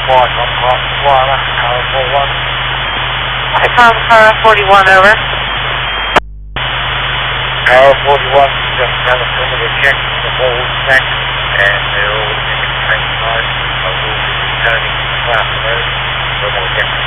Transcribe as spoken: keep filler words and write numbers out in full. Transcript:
Flight on Park Flyer, Tower forty-one. Tom Tower forty-one, over. Tower forty-one, just done a perimeter check, the wall's back, and they're all in the same size. I will be returning this afternoon when we'll get